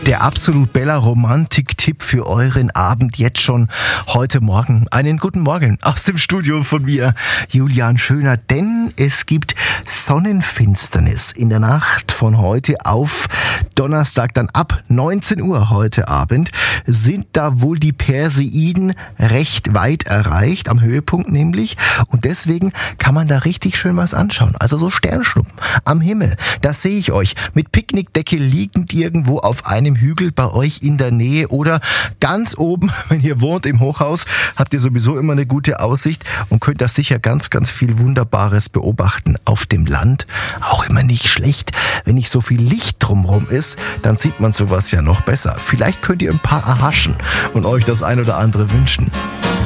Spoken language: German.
Der absolut Bella Romantik-Tipp für euren Abend jetzt schon heute Morgen. Einen guten Morgen aus dem Studio von mir, Julian Schöner, denn es gibt Sonnenfinsternis in der Nacht von heute auf Donnerstag. Dann ab 19 Uhr heute Abend sind da wohl die Perseiden recht weit erreicht, am Höhepunkt nämlich. Und deswegen kann man da richtig schön was anschauen. Also so Sternschnuppen am Himmel, das sehe ich euch mit Picknickdecke liegend irgendwo auf einem Hügel bei euch in der Nähe oder ganz oben, wenn ihr wohnt im Hochhaus, habt ihr sowieso immer eine gute Aussicht und könnt da sicher ganz, ganz viel Wunderbares beobachten. Auf dem Land auch immer nicht schlecht. Wenn nicht so viel Licht drumherum ist, dann sieht man sowas ja noch besser. Vielleicht könnt ihr ein paar erhaschen und euch das ein oder andere wünschen.